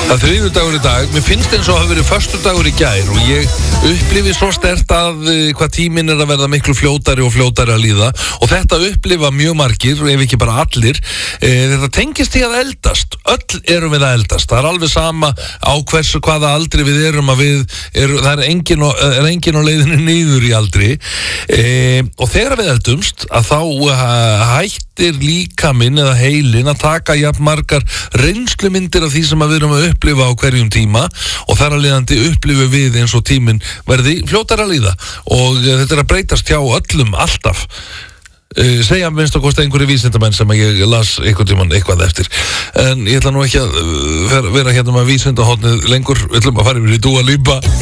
Það er þriðjudagur í dag. Mér finnst eins og hafa verið föstudagur í gær og ég upplifi svo sterkt að hvað tíminn að verða miklu fljótari og fljótari að líða og þetta upplifa mjög margir, ef ekki bara allir. Þetta tengist því að eldast. Öll erum við að eldast. Það er alveg sama á hvaða aldri við erum að það er engin á leiðinu niður í aldri. Og þegar við eldumst að þá hættir líkaminn eða heilinn að taka jafn margar reynslumyndir af því sem við erum að upplifa á hverjum tíma og þar að leiðandi upplifu við eins og tíminn verði fljótar að líða og þetta er að breytast hjá öllum alltaf. Segja minnst að kosta einhverju vísindamenn sem ég las einhvern tímann eitthvað eftir en ég ætla nú ekki að vera hérna með vísindahotnið lengur, við ætlum að fara yfir í Dua Lipa.